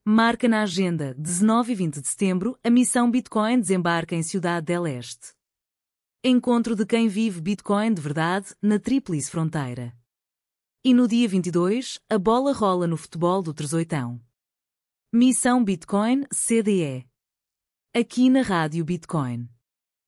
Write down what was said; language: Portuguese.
Marca na agenda, 19 e 20 de setembro, a missão Bitcoin desembarca em Ciudad del Este. Encontro de quem vive Bitcoin de verdade na Tríplice Fronteira. E no dia 22, a bola rola no futebol do Trezoitão. Missão Bitcoin CDE. Aqui na Rádio Bitcoin.